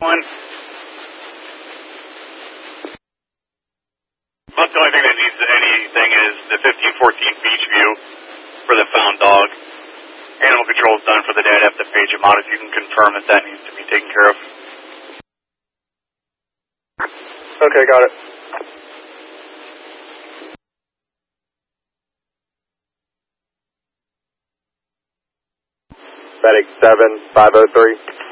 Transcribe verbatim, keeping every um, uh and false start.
One. About the only thing that needs anything is the fifteen fourteen beach view for the found dog. Animal control's done for the day. I'd have to page him out if you can confirm that that needs to be taken care of. Okay, got it. Medic seven five oh three.